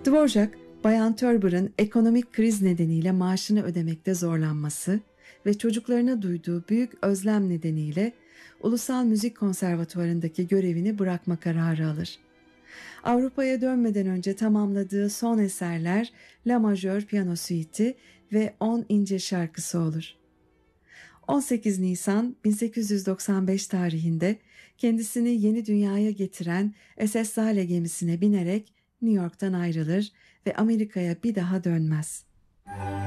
Dvorak, Bayan Törber'ın ekonomik kriz nedeniyle maaşını ödemekte zorlanması ve çocuklarına duyduğu büyük özlem nedeniyle Ulusal Müzik Konservatuvarı'ndaki görevini bırakma kararı alır. Avrupa'ya dönmeden önce tamamladığı son eserler La Majör Piyano Suite'i ve 10 İnce Şarkısı olur. 18 Nisan 1895 tarihinde kendisini yeni dünyaya getiren SS Saale gemisine binerek New York'tan ayrılır ve Amerika'ya bir daha dönmez.